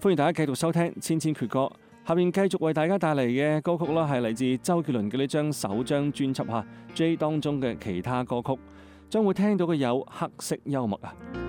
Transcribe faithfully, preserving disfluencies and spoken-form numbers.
歡迎大家繼續收聽《千千闕歌》，下面繼續為大家帶嚟嘅歌曲啦，係嚟自周杰倫嘅呢張首張專輯吓 J 當中嘅其他歌曲，將會聽到嘅有黑色幽默啊。